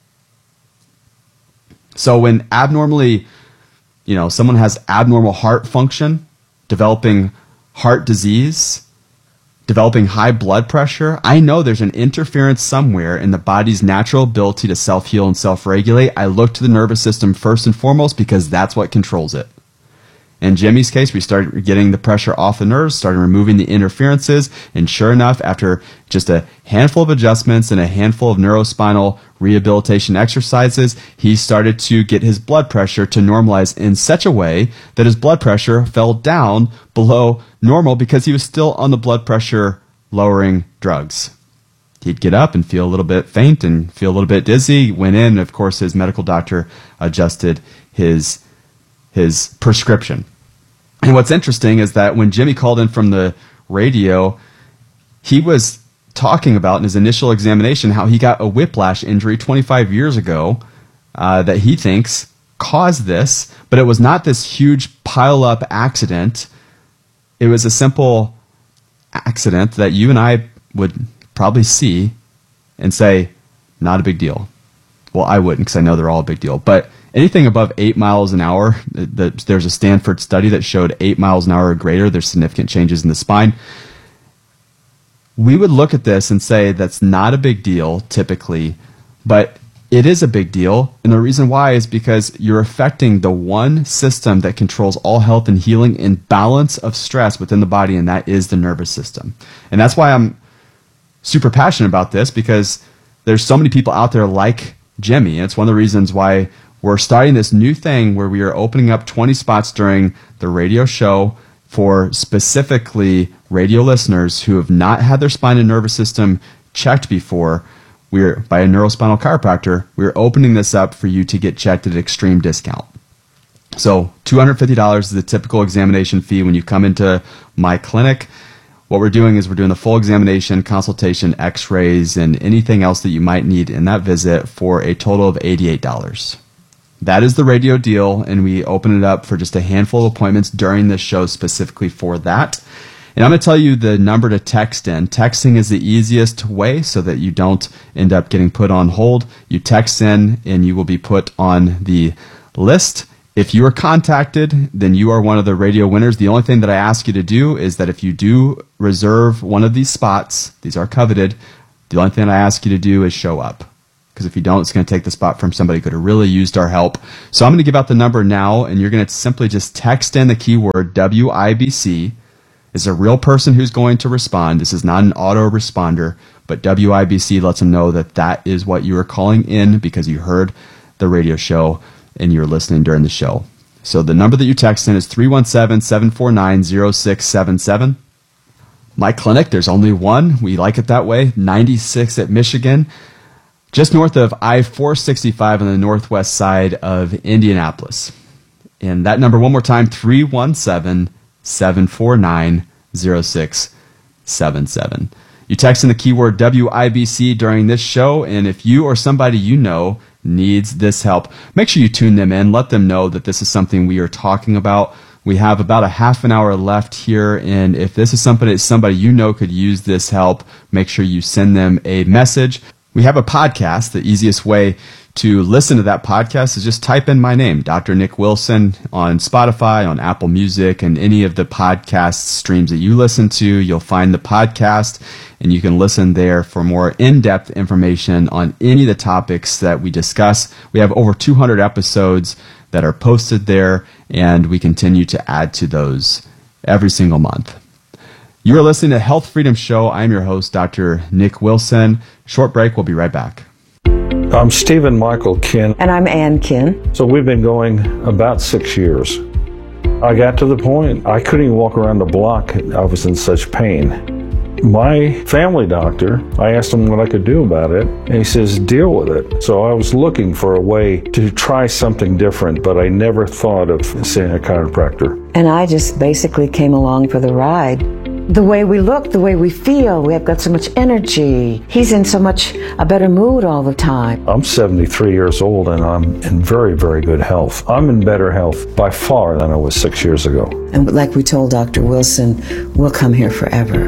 So when abnormally, you know, someone has abnormal heart function, developing heart disease, developing high blood pressure, I know there's an interference somewhere in the body's natural ability to self-heal and self-regulate. I look to the nervous system first and foremost because that's what controls it. In Jimmy's case, we started getting the pressure off the nerves, started removing the interferences, and sure enough, after just a handful of adjustments and a handful of neurospinal rehabilitation exercises, he started to get his blood pressure to normalize in such a way that his blood pressure fell down below normal because he was still on the blood pressure lowering drugs. He'd get up and feel a little bit faint and feel a little bit dizzy. Went in, of course, his medical doctor adjusted his his prescription. And what's interesting is that when Jimmy called in from the radio, he was talking about in his initial examination how he got a whiplash injury twenty-five years ago uh, that he thinks caused this, but it was not this huge pile-up accident. It was a simple accident that you and I would probably see and say, not a big deal. Well, I wouldn't because I know they're all a big deal. But anything above eight miles an hour, there's a Stanford study that showed eight miles an hour or greater, there's significant changes in the spine. We would look at this and say that's not a big deal typically, but it is a big deal. And the reason why is because you're affecting the one system that controls all health and healing and balance of stress within the body, and that is the nervous system. And that's why I'm super passionate about this, because there's so many people out there like Jimmy. And it's one of the reasons why we're starting this new thing where we are opening up twenty spots during the radio show for specifically radio listeners who have not had their spine and nervous system checked before. We're by a neurospinal chiropractor. We're opening this up for you to get checked at extreme discount. So two hundred fifty dollars is the typical examination fee when you come into my clinic. What we're doing is we're doing the full examination, consultation, x-rays, and anything else that you might need in that visit for a total of eighty-eight dollars. That is the radio deal, and we open it up for just a handful of appointments during this show specifically for that. And I'm going to tell you the number to text in. Texting is the easiest way so that you don't end up getting put on hold. You text in, and you will be put on the list. If you are contacted, then you are one of the radio winners. The only thing that I ask you to do is that if you do reserve one of these spots, these are coveted, the only thing I ask you to do is show up. Because if you don't, it's going to take the spot from somebody who could have really used our help. So I'm going to give out the number now, and you're going to simply just text in the keyword W I B C. It's a real person who's going to respond. This is not an autoresponder, but W I B C lets them know that that is what you are calling in because you heard the radio show and you're listening during the show. So the number that you text in is three one seven, seven four nine, zero six seven seven. My clinic, there's only one. We like it that way. ninety-six at Michigan, just north of I four sixty-five on the northwest side of Indianapolis. And that number one more time, three one seven, seven four nine, zero six seven seven. You text in the keyword W I B C during this show, and if you or somebody you know needs this help, make sure you tune them in. Let them know that this is something we are talking about. We have about a half an hour left here, and if this is somebody, somebody you know could use this help, make sure you send them a message. We have a podcast. The easiest way to listen to that podcast is just type in my name, Doctor Nick Wilson, on Spotify, on Apple Music, and any of the podcast streams that you listen to. You'll find the podcast, and you can listen there for more in-depth information on any of the topics that we discuss. We have over two hundred episodes that are posted there, and we continue to add to those every single month. You are listening to Health Freedom Show. I'm your host, Doctor Nick Wilson. Short break. We'll be right back. I'm Stephen Michael Kin. And I'm Ann Kin. So we've been going about six years. I got to the point I couldn't even walk around the block. I was in such pain. My family doctor, I asked him what I could do about it, and he says, deal with it. So I was looking for a way to try something different, but I never thought of seeing a chiropractor. And I just basically came along for the ride. The way we look, the way we feel, we have got so much energy. He's in so much a better mood all the time. I'm seventy-three years old and I'm in very, very good health. I'm in better health by far than I was six years ago. And like we told Doctor Wilson, we'll come here forever.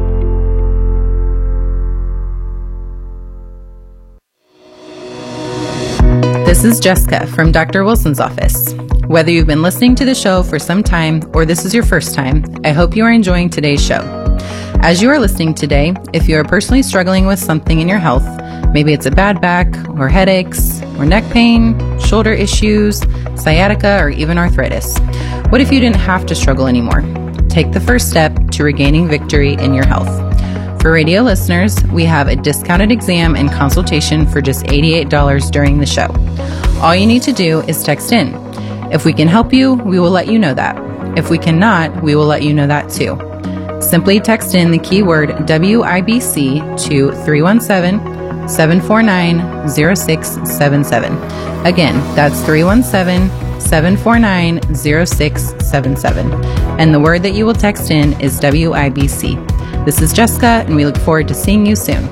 This is Jessica from Doctor Wilson's office. Whether you've been listening to the show for some time or this is your first time, I hope you are enjoying today's show. As you are listening today, if you are personally struggling with something in your health, maybe it's a bad back or headaches or neck pain, shoulder issues, sciatica, or even arthritis, what if you didn't have to struggle anymore? Take the first step to regaining victory in your health. For radio listeners, we have a discounted exam and consultation for just eighty-eight dollars during the show. All you need to do is text in. If we can help you, we will let you know that. If we cannot, we will let you know that too. Simply text in the keyword W I B C to three one seven, seven four nine, zero six seven seven. Again, that's three one seven, seven four nine, zero six seven seven. And the word that you will text in is W I B C. This is Jessica, and we look forward to seeing you soon.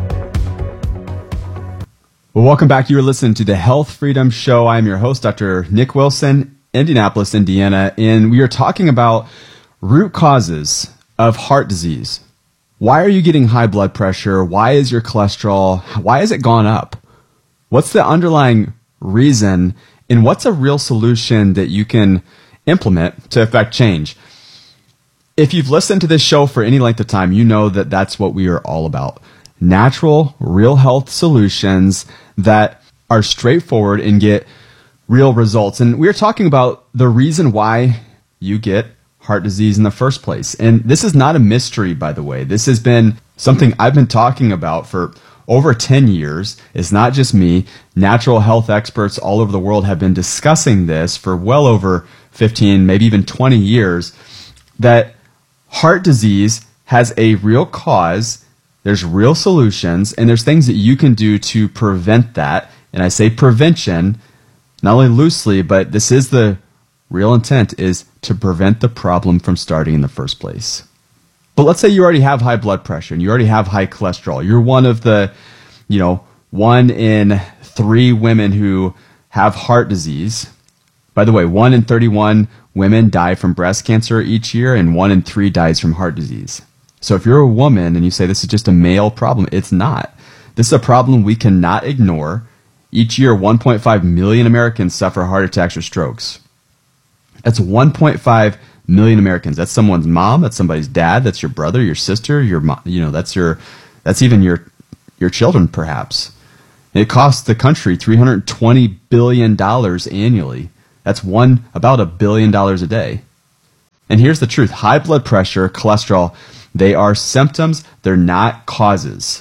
Well, welcome back. You are listening to the Health Freedom Show. I'm your host, Doctor Nick Wilson, Indianapolis, Indiana, and we are talking about root causes of heart disease. Why are you getting high blood pressure? Why is your cholesterol? Why has it gone up? What's the underlying reason, and what's a real solution that you can implement to affect change? If you've listened to this show for any length of time, you know that that's what we are all about. Natural, real health solutions that are straightforward and get real results. And we're talking about the reason why you get heart disease in the first place. And this is not a mystery, by the way. This has been something I've been talking about for over ten years. It's not just me. Natural health experts all over the world have been discussing this for well over fifteen, maybe even twenty years, that heart disease has a real cause, there's real solutions, and there's things that you can do to prevent that. And I say prevention, not only loosely, but this is the real intent, is to prevent the problem from starting in the first place. But let's say you already have high blood pressure and you already have high cholesterol. You're one of the, you know, one in three women who have heart disease. By the way, one in thirty-one women die from breast cancer each year, and one in three dies from heart disease. So if you're a woman and you say this is just a male problem, it's not. This is a problem we cannot ignore. Each year, one point five million Americans suffer heart attacks or strokes. That's one point five million Americans. That's someone's mom. That's somebody's dad. That's your brother, your sister, your mom. You know, that's your, that's even your, your children, perhaps. It costs the country three hundred twenty billion dollars annually. That's one about a billion dollars a day. And here's the truth: high blood pressure, cholesterol, they are symptoms. They're not causes.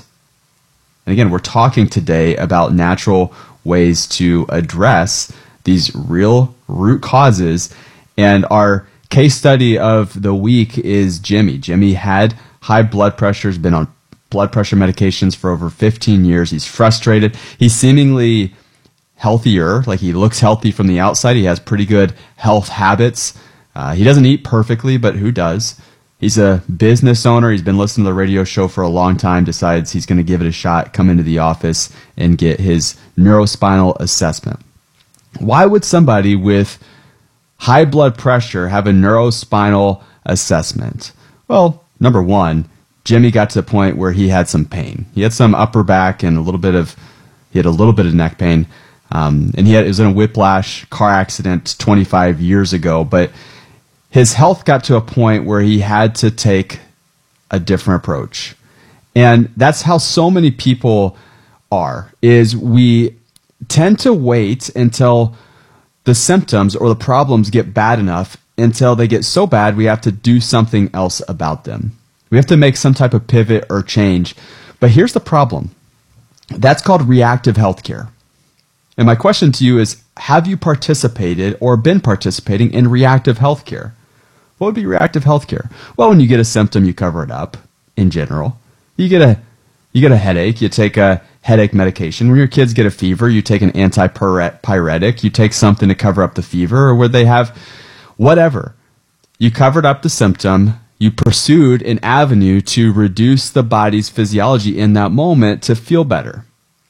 And again, we're talking today about natural ways to address these real root causes. And our case study of the week is Jimmy. Jimmy had high blood pressure, has been on blood pressure medications for over fifteen years. He's frustrated. He's seemingly healthier, like he looks healthy from the outside. He has pretty good health habits. Uh, he doesn't eat perfectly, but who does? He's a business owner. He's been listening to the radio show for a long time, decides he's going to give it a shot, come into the office and get his neurospinal assessment. Why would somebody with high blood pressure have a neurospinal assessment? Well, number one, Jimmy got to the point where he had some pain. He had some upper back and a little bit of, he had a little bit of neck pain. Um, and he had, it was in a whiplash car accident twenty-five years ago, but his health got to a point where he had to take a different approach. And that's how so many people are, is we tend to wait until the symptoms or the problems get bad enough, until they get so bad we have to do something else about them. We have to make some type of pivot or change. But here's the problem. That's called reactive healthcare. And my question to you is, have you participated or been participating in reactive healthcare? What would be reactive healthcare? Well, when you get a symptom, you cover it up in general. You get a you get a headache, you take a headache medication. When your kids get a fever, you take an antipyretic, you take something to cover up the fever, or where they have whatever. You covered up the symptom, you pursued an avenue to reduce the body's physiology in that moment to feel better.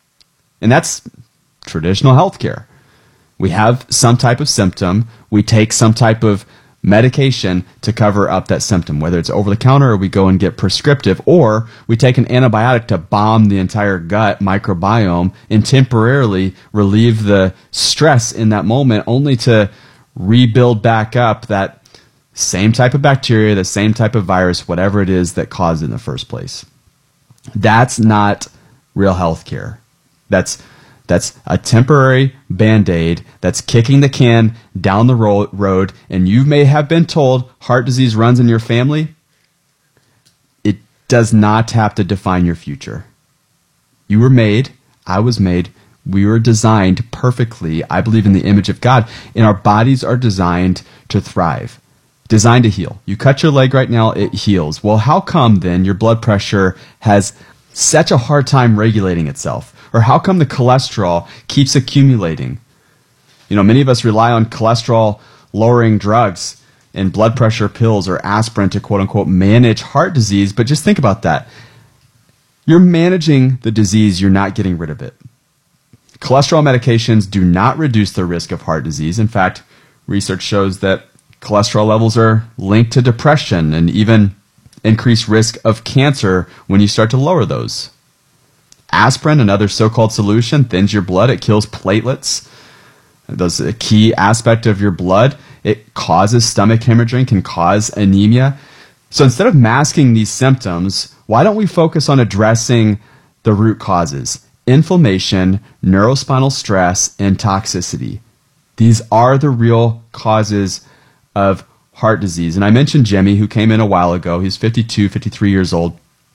And that's traditional healthcare. We have some type of symptom, we take some type of medication to cover up that symptom, whether it's over the counter or we go and get prescriptive, or we take an antibiotic to bomb the entire gut microbiome and temporarily relieve the stress in that moment, only to rebuild back up that same type of bacteria, the same type of virus, whatever it is that caused it in the first place. That's not real health care. That's That's a temporary Band-Aid that's kicking the can down the ro- road, and you may have been told heart disease runs in your family. It does not have to define your future. You were made, I was made, we were designed perfectly, I believe, in the image of God, and our bodies are designed to thrive, designed to heal. You cut your leg right now, it heals. Well, how come then your blood pressure has such a hard time regulating itself? Or how come the cholesterol keeps accumulating? You know, many of us rely on cholesterol-lowering drugs and blood pressure pills or aspirin to quote-unquote manage heart disease, but just think about that. You're managing the disease, you're not getting rid of it. Cholesterol medications do not reduce the risk of heart disease. In fact, research shows that cholesterol levels are linked to depression and even increased risk of cancer when you start to lower those. Aspirin, another so-called solution, thins your blood. It kills platelets. That's a key aspect of your blood. It causes stomach hemorrhaging, can cause anemia. So instead of masking these symptoms, why don't we focus on addressing the root causes? Inflammation, neurospinal stress, and toxicity. These are the real causes of heart disease. And I mentioned Jimmy, who came in a while ago. He's fifty-two, fifty-three years old.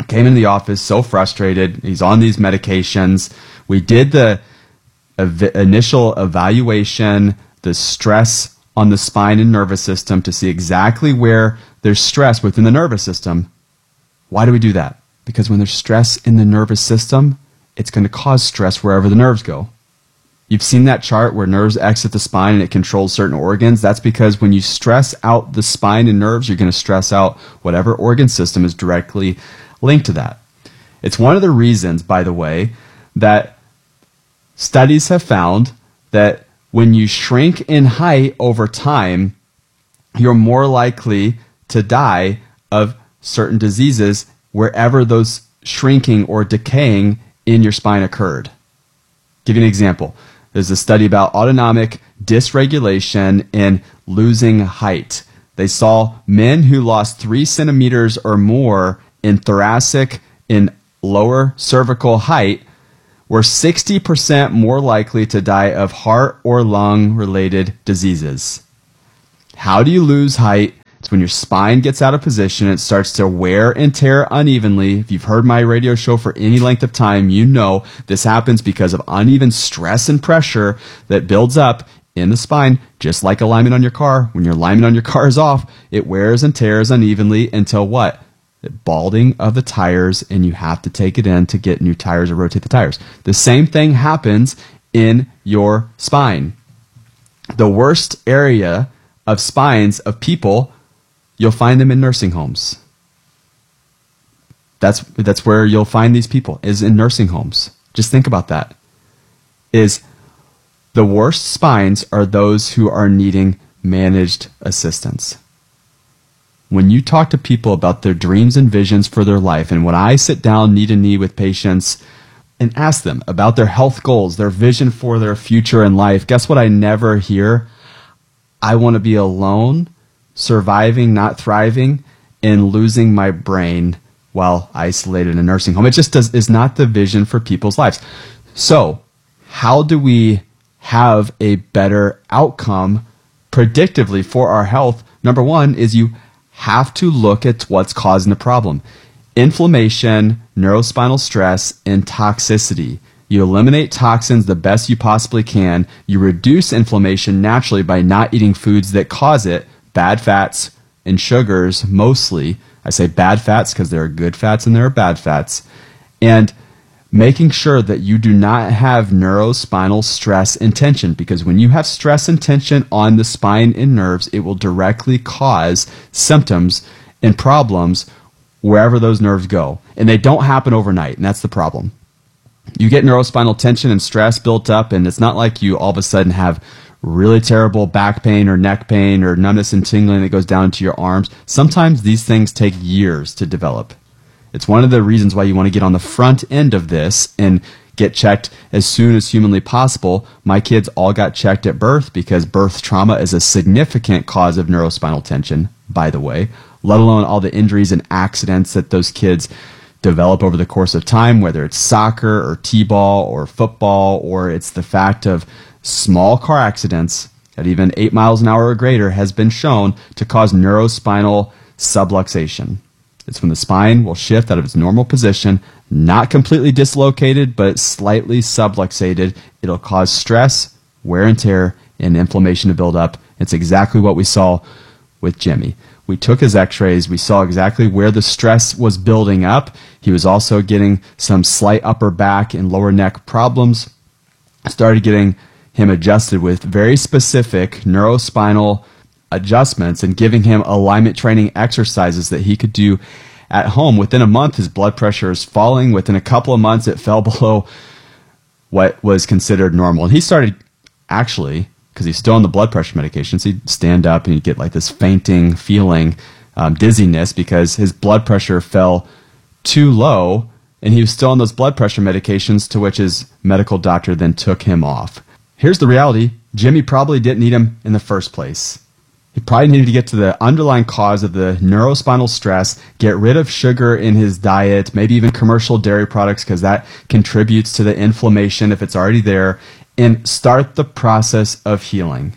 came into the office so frustrated. He's on these medications. We did the ev- initial evaluation, the stress on the spine and nervous system to see exactly where there's stress within the nervous system. Why do we do that? Because when there's stress in the nervous system, it's going to cause stress wherever the nerves go. You've seen that chart where nerves exit the spine and it controls certain organs. That's because when you stress out the spine and nerves, you're going to stress out whatever organ system is directly linked to that. It's one of the reasons, by the way, that studies have found that when you shrink in height over time, you're more likely to die of certain diseases wherever those shrinking or decaying in your spine occurred. Give you an example. There's a study about autonomic dysregulation in losing height. They saw men who lost three centimeters or more in thoracic, in lower cervical height, were sixty percent more likely to die of heart or lung related diseases. How do you lose height? It's when your spine gets out of position, it starts to wear and tear unevenly. If you've heard my radio show for any length of time, you know this happens because of uneven stress and pressure that builds up in the spine, just like alignment on your car. When your alignment on your car is off, it wears and tears unevenly until what? Balding of the tires, and you have to take it in to get new tires or rotate the tires. The same thing happens in your spine. The worst area of spines of people, you'll find them in nursing homes. That's that's where you'll find these people, is in nursing homes. Just think about that. Is the worst spines are those who are needing managed assistance. When you talk to people about their dreams and visions for their life, and when I sit down knee to knee with patients and ask them about their health goals, their vision for their future in life, guess what I never hear? I want to be alone, surviving, not thriving, and losing my brain while isolated in a nursing home. It just does, is not the vision for people's lives. So, how do we have a better outcome predictively for our health? Number one is you have to look at what's causing the problem. Inflammation, neurospinal stress, and toxicity. You eliminate toxins the best you possibly can. You reduce inflammation naturally by not eating foods that cause it. Bad fats and sugars mostly. I say bad fats because there are good fats and there are bad fats. And making sure that you do not have neurospinal stress and tension, because when you have stress and tension on the spine and nerves, it will directly cause symptoms and problems wherever those nerves go. And they don't happen overnight, and that's the problem. You get neurospinal tension and stress built up, and it's not like you all of a sudden have really terrible back pain or neck pain or numbness and tingling that goes down into your arms. Sometimes these things take years to develop. It's one of the reasons why you want to get on the front end of this and get checked as soon as humanly possible. My kids all got checked at birth because birth trauma is a significant cause of neurospinal tension, by the way, let alone all the injuries and accidents that those kids develop over the course of time, whether it's soccer or t-ball or football, or it's the fact of small car accidents at even eight miles an hour or greater has been shown to cause neurospinal subluxation. It's when the spine will shift out of its normal position, not completely dislocated, but slightly subluxated. It'll cause stress, wear and tear, and inflammation to build up. It's exactly what we saw with Jimmy. We took his x-rays. We saw exactly where the stress was building up. He was also getting some slight upper back and lower neck problems. I started getting him adjusted with very specific neurospinal adjustments and giving him alignment training exercises that he could do at home. Within a month, his blood pressure is falling. Within a couple of months, it fell below what was considered normal. And he started, actually, because he's still on the blood pressure medications, he'd stand up and he'd get like this fainting feeling, um, dizziness, because his blood pressure fell too low, and he was still on those blood pressure medications, to which his medical doctor then took him off. Here's the reality. Jimmy probably didn't need him in the first place. He probably needed to get to the underlying cause of the neurospinal stress, get rid of sugar in his diet, maybe even commercial dairy products, because that contributes to the inflammation if it's already there, and start the process of healing.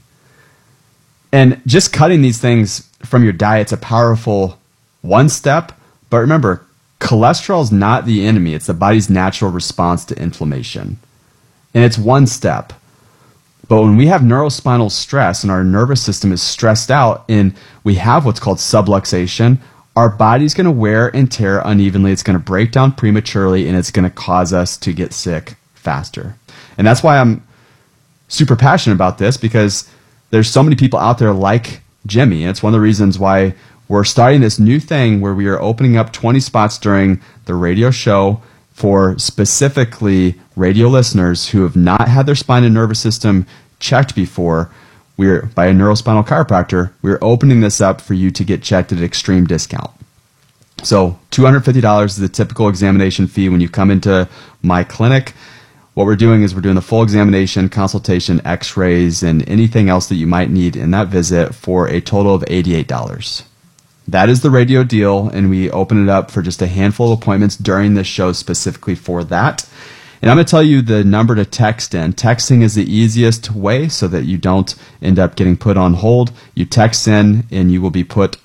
And just cutting these things from your diet's a powerful one step, but remember, cholesterol is not the enemy. It's the body's natural response to inflammation. And it's one step. But when we have neurospinal stress and our nervous system is stressed out and we have what's called subluxation, our body's going to wear and tear unevenly. It's going to break down prematurely, and it's going to cause us to get sick faster. And that's why I'm super passionate about this, because there's so many people out there like Jimmy. And it's one of the reasons why we're starting this new thing where we are opening up twenty spots during the radio show for specifically radio listeners who have not had their spine and nervous system checked before. We're by a neurospinal chiropractor. We're opening this up for you to get checked at an extreme discount. So two hundred fifty dollars is the typical examination fee when you come into my clinic. What we're doing is we're doing the full examination, consultation, x-rays, and anything else that you might need in that visit for a total of eighty-eight dollars. That is the radio deal, and we open it up for just a handful of appointments during this show specifically for that. And I'm going to tell you the number to text in. Texting is the easiest way so that you don't end up getting put on hold. You text in and you will be put